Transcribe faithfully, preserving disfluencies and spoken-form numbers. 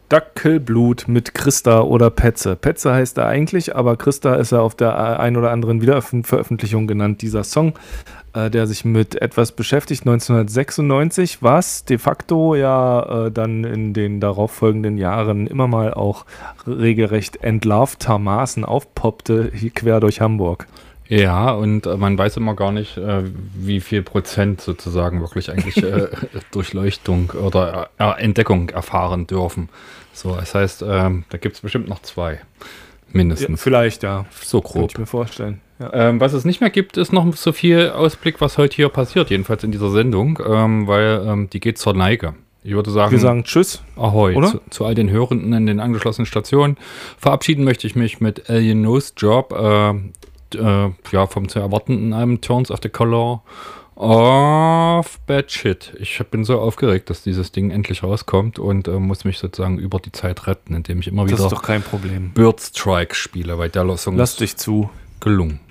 Dackelblut mit Christa oder Petze. Petze heißt er eigentlich, aber Christa ist er auf der ein oder anderen Wiederveröffentlichung genannt, dieser Song, äh, der sich mit etwas beschäftigt, neunzehnhundertsechsundneunzig, was de facto ja äh, dann in den darauffolgenden Jahren immer mal auch regelrecht entlarvtermaßen aufpoppte, hier quer durch Hamburg. Ja, und äh, man weiß immer gar nicht, äh, wie viel Prozent sozusagen wirklich eigentlich äh, Durchleuchtung oder äh, Entdeckung erfahren dürfen. So, das heißt, äh, da gibt es bestimmt noch zwei, mindestens. Ja, vielleicht, ja. So grob. Könnte ich mir vorstellen. Ja. Ähm, was es nicht mehr gibt, ist noch so viel Ausblick, was heute hier passiert, jedenfalls in dieser Sendung, ähm, weil ähm, die geht zur Neige. Ich würde sagen, wir sagen Tschüss. Ahoi. Oder? Zu, zu all den Hörenden in den angeschlossenen Stationen. Verabschieden möchte ich mich mit Alien Nose Job, äh, äh, ja, vom zu erwartenden Album Turns of the Color of Bad Shit. Ich bin so aufgeregt, dass dieses Ding endlich rauskommt und äh, muss mich sozusagen über die Zeit retten, indem ich immer wieder das ist doch kein Problem. Bird Strike spiele, weil der Song Lass dich zu. gelungen.